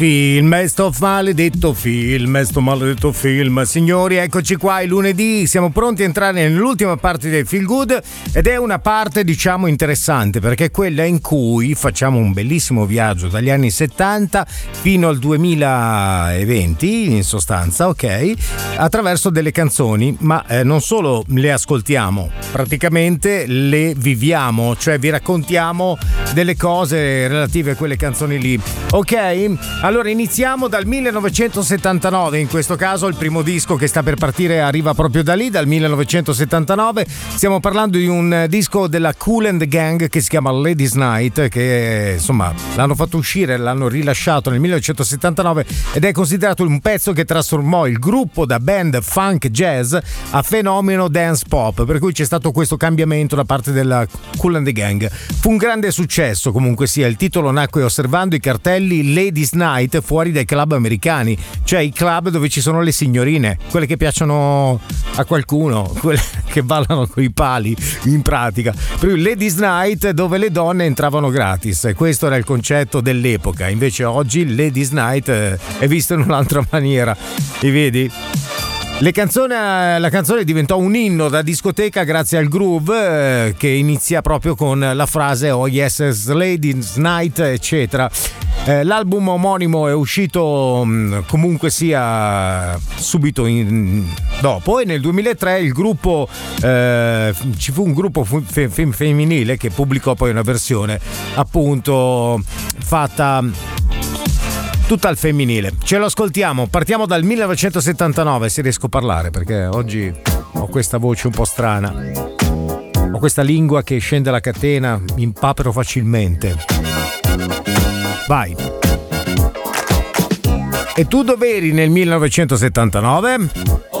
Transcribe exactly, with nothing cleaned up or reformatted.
Film, sto maledetto film, sto maledetto film. Signori, eccoci qua, è lunedì, siamo pronti a entrare nell'ultima parte del Feel Good ed è una parte, diciamo, interessante perché è quella in cui facciamo un bellissimo viaggio dagli anni settanta fino al duemilaventi, in sostanza, ok? Attraverso delle canzoni, ma eh, non solo le ascoltiamo, praticamente le viviamo, cioè vi raccontiamo delle cose relative a quelle canzoni lì, ok? Allora iniziamo dal millenovecentosettantanove, in questo caso il primo disco che sta per partire arriva proprio da lì, dal millenovecentosettantanove. Stiamo parlando di un disco della Kool and the Gang che si chiama Ladies Night, che insomma l'hanno fatto uscire, l'hanno rilasciato nel millenovecentosettantanove ed è considerato un pezzo che trasformò il gruppo da band funk jazz a fenomeno dance pop, per cui c'è stato questo cambiamento da parte della Kool and the Gang. Fu un grande successo comunque sia, il titolo nacque osservando i cartelli Ladies Night fuori dai club americani, cioè i club dove ci sono le signorine, quelle che piacciono a qualcuno, quelle che ballano coi pali in pratica. Per cui Ladies Night dove le donne entravano gratis, questo era il concetto dell'epoca. Invece oggi Ladies Night è vista in un'altra maniera, e vedi? Le canzoni, la canzone diventò un inno da discoteca grazie al groove eh, che inizia proprio con la frase oh yes, it's Ladies Night, eccetera. Eh, l'album omonimo è uscito mh, comunque sia subito in, dopo, e nel duemilatré il gruppo eh, ci fu un gruppo fe, fe, femminile che pubblicò poi una versione appunto fatta tutta al femminile. Ce lo ascoltiamo, partiamo dal millenovecentosettantanove, se riesco a parlare perché oggi ho questa voce un po' strana, ho questa lingua che scende la catena, mi impapero facilmente. Vai. E tu dove eri nel millenovecentosettantanove?